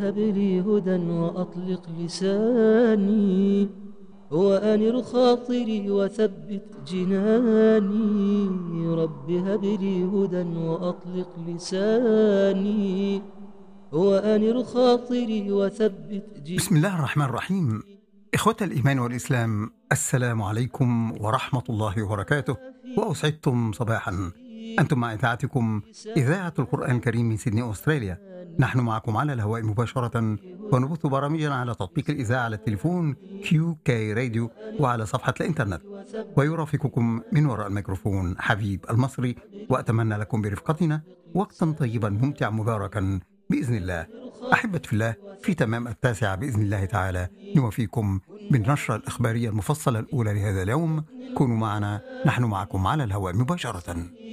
هب لي هدى وأطلق لساني، وأنر خاطري وثبت جناني. رب هب لي هدى وأطلق لساني، وأنر خاطري وثبت بسم الله الرحمن جناني. الرحيم. إخوة الإيمان والإسلام، السلام عليكم ورحمة الله وبركاته، وأسعدتم صباحا. أنتم مع إذاعتكم إذاعة القرآن الكريم من سيدني أستراليا. نحن معكم على الهواء مباشرة، ونبث برامجنا على تطبيق الإذاعة على التليفون QK راديو وعلى صفحة الإنترنت. ويرافقكم من وراء الميكروفون حبيب المصري، وأتمنى لكم برفقتنا وقتا طيبا ممتع مباركا بإذن الله. أحبة في الله، في تمام 9 بإذن الله تعالى نوافيكم بالنشرة الإخبارية المفصلة الأولى لهذا اليوم. كونوا معنا، نحن معكم على الهواء مباشرة.